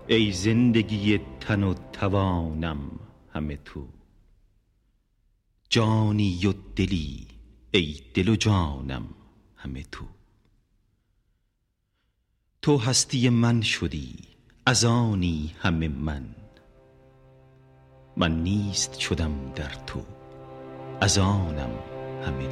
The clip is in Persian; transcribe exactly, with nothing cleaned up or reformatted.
ای زندگی تن و توانم همه تو. جانی و دلی ای دل و جانم همه تو. تو هستی من شدی از آنی همه من، من نیست شدم در تو از آنم همه